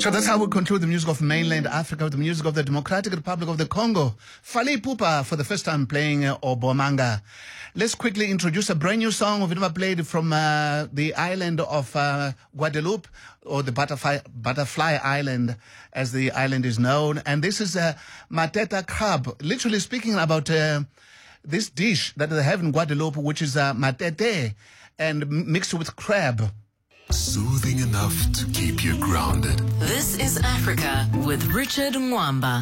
So that's how we conclude the music of mainland Africa with the music of the Democratic Republic of the Congo. Fally Ipupa for the first time playing Obomanga. Let's quickly introduce a brand new song we've never played from the island of Guadeloupe, or the Butterfly Island, as the island is known. And this is Mateta crab, literally speaking about this dish that they have in Guadeloupe, which is matete, and mixed with crab. Soothing enough to keep you grounded. This is Africa with Richard Mwamba.